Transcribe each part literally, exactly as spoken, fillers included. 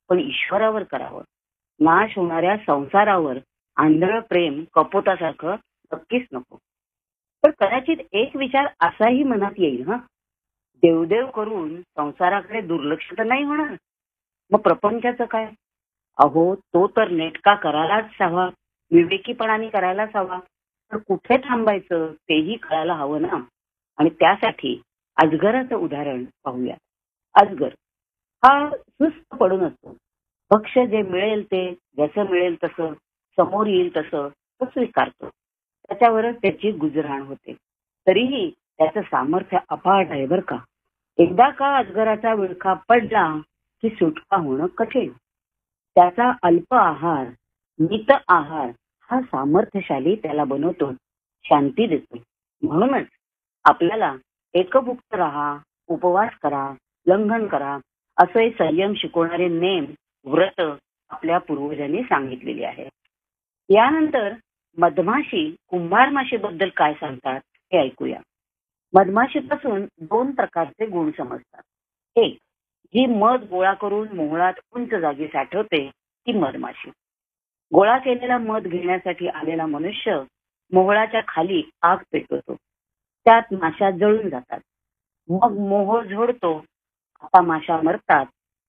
पण ईश्वरावर करावं. नाश होणाऱ्या संसारावर आंधळ प्रेम कपोतासारखं नक्कीच नको. पण कदाचित एक विचार असाही मनात येईल, हा देवदेव करून संसाराकडे दुर्लक्ष तर नाही होणार, मग प्रपंचाचं काय? अहो तो तर नेटका करायलाच हवा, विवेकीपणाने करायलाच हवा. तर कुठे थांबायचं तेही कळायला हवं ना. आणि त्यासाठी अजगराचं उदाहरण पाहूया. अजगर हा सुस्त पडून असतो. पक्ष जे मिळेल ते, जसं मिळेल तसं, समोर येईल तसं तो स्वीकारतो. त्याच्यावरच त्याची गुजराण होते. तरीही त्याचं सामर्थ्य अफाट आहे बरं का. एकदा का अजगराचा विळखा पडला की सुटका होणं कठीण. त्याचा अल्प आहार, मित आहार हा सामर्थ्यशाली त्याला बनवतो, शांती देतो. म्हणूनच आपल्याला एकभुक्त राहा, उपवास करा, लंघन करा असे संयम शिकवणारे नेम, व्रत आपल्या पूर्वजांनी सांगितलेली आहे. यानंतर मधमाशी कुंभार माशीबद्दल काय सांगतात हे ऐकूया. मधमाशीपासून दोन प्रकारचे गुण समजतात. एक, जी मध गोळा करून मोहळात उंच जागी साठवते ती मधमाशी. गोळा केलेला मध घेण्यासाठी आलेला मनुष्य मोहळाच्या खाली आग पेटवतो. त्यात माशा जळून जातात. मग मोह झोडतो. आता माशा मरतात.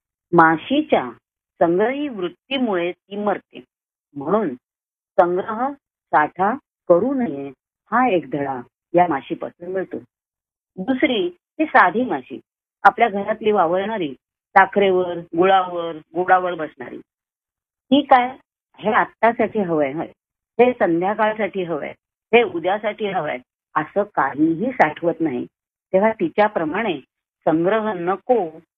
माशीच्या संग्रही वृत्तीमुळे ती मरते. म्हणून संग्रह साठा करू नये हा एक धडा या माशीपासून मिळतो. दुसरी ती साधी माशी, आपल्या घरातली वावरणारी, साखरेवर, गुळावर, गोडावर बसणारी. ती काय, हे आत्तासाठी हवंय, हे संध्याकाळसाठी हवंय, हे उद्यासाठी हवंय असं काहीही साठवत नाही. तेव्हा तिच्याप्रमाणे संग्रह नको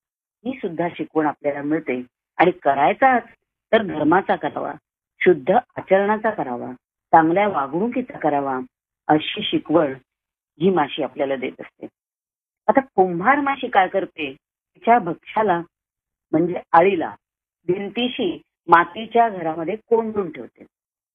ही सुद्धा शिकवण आपल्याला मिळते. आणि करायचाच तर धर्माचा करावा, शुद्ध आचरणाचा करावा, चांगल्या वागणुकीचा करावा अशी शिकवण ही माशी आपल्याला देत असते. आता कुंभार माशी काय करते, तिच्या भक्ष्याला म्हणजे आळीला भिंतीशी मातीच्या घरामध्ये कोंडून ठेवते.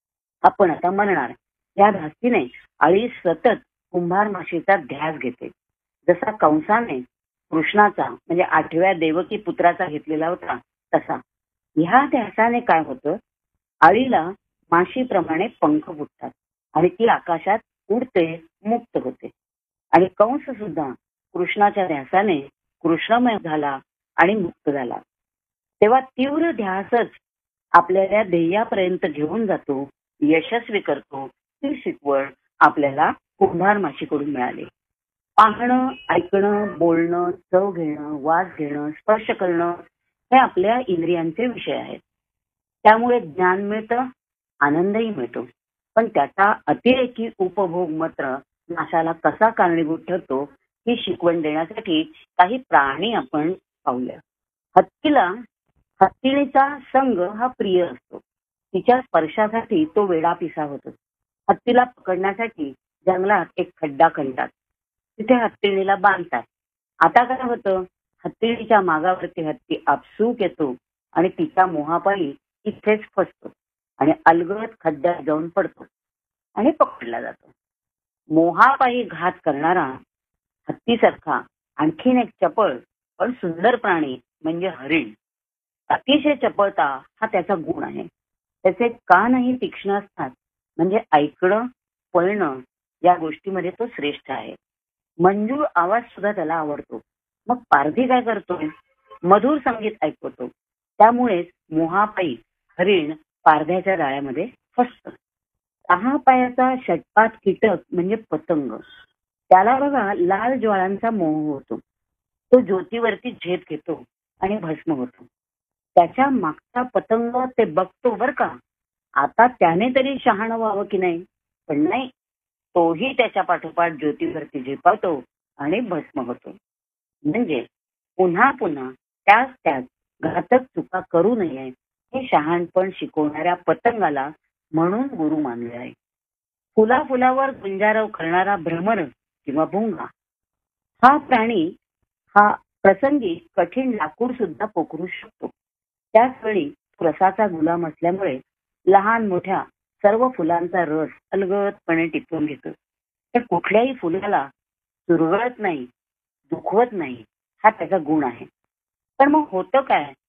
आपण आता म्हणणार या धास्तीने आळी सतत कुंभार माशीचा ध्यास घेते. जसा कंसाने कृष्णाचा म्हणजे आठव्या देवकी पुत्राचा घेतलेला होता तसा. ह्या ध्यासाने काय होतं, आळीला माशीप्रमाणे पंख फुटतात आणि ती आकाशात उडते, मुक्त होते. आणि कंस सुद्धा कृष्णाच्या ध्यासाने कृष्णमय झाला आणि मुक्त झाला. तेव्हा तीव्र ध्यासच आपल्याला ध्येयापर्यंत घेऊन जातो, यशस्वी करतो. ही शिकवण आपल्याला कुंभार माशीकडून मिळाली. पाहणं, ऐकणं, बोलणं, चव घेणं, वास घेणं, स्पर्श करणं हे आपल्या इंद्रियांचे विषय आहेत. त्यामुळे ज्ञान मिळतं, आनंदही मिळतो. पण त्याचा अतिरेकी उपभोग मात्र नाशाला कसा कारणीभूत ठरतो ही शिकवण देण्यासाठी काही प्राणी आपण पाहूया. हत्तीला हत्तीचा संग हा प्रिय असतो. तिच्या स्पर्शासाठी तो वेडापिसा होतो. हत्तीला पकडण्यासाठी जंगलात एक खड्डा खणतात, तिथे हत्तीणीला बांधतात. आता काय होतं, हत्तीणीच्या मागावरती हत्ती आपसूक येतो आणि तिच्या मोहापायी इथेच फसतो आणि अलगद खड्ड्यात जाऊन पडतो आणि पकडला जातो. मोहापायी घात करणारा हत्तीसारखा आणखीन एक चपळ पण सुंदर प्राणी म्हणजे हरिण. अतिशय चपळता हा त्याचा गुण आहे. त्याचे कानही तीक्ष्ण असतात, म्हणजे ऐकणं, पळणं या गोष्टीमध्ये तो श्रेष्ठ आहे. मंजूळ आवाज सुद्धा त्याला आवडतो. मग पारधी काय करतोय, मधुर संगीत ऐकवतो. त्यामुळेच मोहापायी हरिण पारध्याच्या जाळ्यामध्ये फसतं. सहा पायाचा षटपात कीटक म्हणजे पतंग, त्याला बघा लाल ज्वाळांचा मोह होतो. तो ज्योतीवरती झेप घेतो आणि भस्म होतो. त्याच्या मागचा पतंग ते बघतो बर का, आता त्याने तरी शहाणं व्हावं की नाही, पण नाही, तोही त्याच्या पाठोपाठ ज्योतीवरती झेपावतो आणि भस्म होतो. म्हणजे पुन्हा पुन्हा त्याच त्याच घातक चुका करू नये हे शहाणपण शिकवणाऱ्या पतंगाला म्हणून गुरु मानले आहे. फुला फुलावर गुंजारव करणारा भ्रमर किंवा भुंगा हा प्राणी हा प्रसंगी कठीण लाकूड सुद्धा पोखरू शकतो. त्याच वेळी रसाचा गुलाम असल्यामुळे लहान मोठ्या सर्व फुलांचा रस अलगदपणे टिपून घेतो. तर कुठल्याही फुलाला चुरगळत नाही, दुखवत नाही, हा त्याचा गुण आहे. पण मग होतं काय,